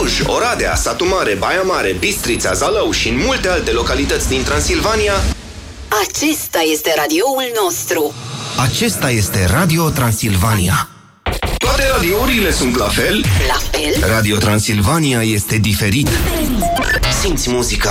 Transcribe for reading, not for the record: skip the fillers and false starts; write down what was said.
Cluj, Oradea, Satu Mare, Baia Mare, Bistrița, Zalău și în multe alte localități din Transilvania. Acesta este radioul nostru. Acesta este Radio Transilvania. Toate radiourile sunt la fel? La fel? Radio Transilvania este diferit. Simți muzica